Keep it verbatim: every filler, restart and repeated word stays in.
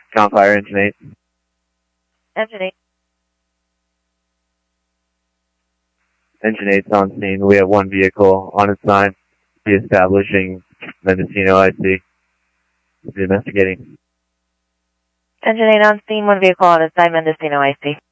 Ground fire, engine eight. Engine eight. Engine eight's on scene. We have one vehicle on its sign. Be establishing Mendocino I C. Be investigating. Engine eight on scene, one vehicle on its side, Mendocino I C.